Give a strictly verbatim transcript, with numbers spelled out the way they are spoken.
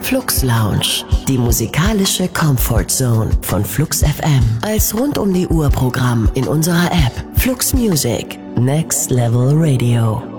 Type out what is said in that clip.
Flux Lounge, die musikalische Comfort Zone von Flux F M. Als rund um die Uhr Programm in unserer App Flux Music. Next Level Radio.